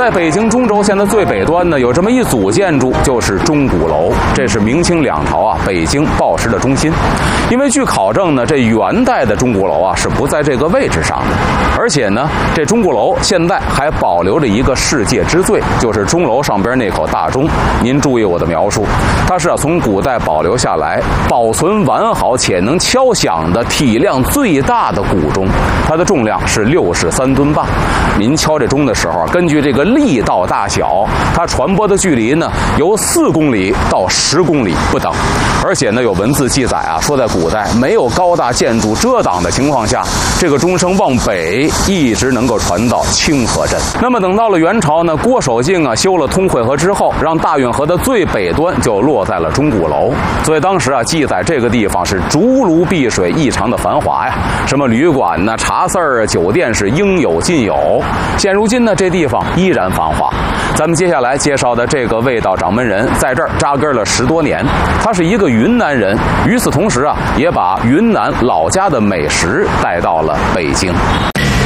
在北京中轴线的最北端呢，有这么一组建筑，就是钟鼓楼。这是明清两朝啊北京报时的中心。因为据考证呢，这元代的钟鼓楼啊是不在这个位置上的，而且呢，这钟鼓楼现在还保留着一个世界之最，就是钟楼上边那口大钟。您注意我的描述，它是从古代保留下来、保存完好且能敲响的体量最大的古钟，它的重量是63吨半。您敲这钟的时候，根据这个力道大小，它传播的距离呢由4公里到10公里不等。而且呢，有文字记载啊，说在古代没有高大建筑遮挡的情况下，这个钟声往北一直能够传到清河镇。那么等到了元朝呢，郭守敬啊修了通惠河之后，让大运河的最北端就落在了钟鼓楼。所以当时啊，记载这个地方是竹庐碧水，异常的繁华呀，什么旅馆呢、茶肆儿、酒店是应有尽有。现如今呢，这地方依然繁华。咱们接下来介绍的这个味道掌门人，在这儿扎根了10多年，他是一个云南人，与此同时啊，也把云南老家的美食带到了北京。